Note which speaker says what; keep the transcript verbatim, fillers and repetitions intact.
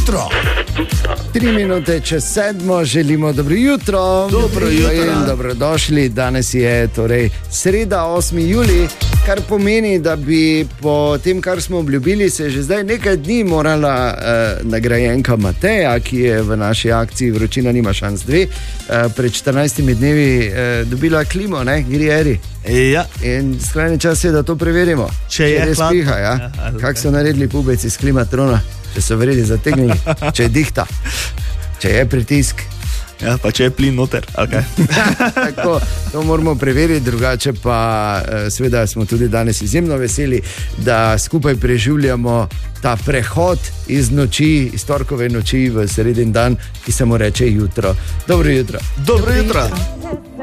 Speaker 1: jutro.
Speaker 2: Tri minute čez sedmo, želimo dobro jutro.
Speaker 1: Dobro jutro.
Speaker 2: In dobrodošli. Danes je torej sreda, osmi julij, kar pomeni, da bi po tem, kar smo obljubili, se že zdaj nekaj dni morala uh, nagrajenka Mateja, ki je v naši akciji Vročina nima šans dve, uh, pred štirinajstimi dnevi uh, dobila klimo, ne, Grieri.
Speaker 3: Ja.
Speaker 2: In skrajni čas je, da to preverimo.
Speaker 3: Če je
Speaker 2: res
Speaker 3: hladno.
Speaker 2: piha, ja?
Speaker 3: Ja, ali
Speaker 2: Kako
Speaker 3: kaj.
Speaker 2: so naredili pubeci iz klimatrona, če so vredi zategnili, če je dihta, če je pritisk.
Speaker 3: Ja, pa če je plin noter, okay.
Speaker 2: Tako, to moramo preveriti, drugače pa eh, seveda smo tudi danes izjemno veseli, da skupaj preživljamo ta prehod iz noči, iz torkove noči v sredin dan, ki se mu reče jutro. Dobro jutro.
Speaker 3: Dobro jutro.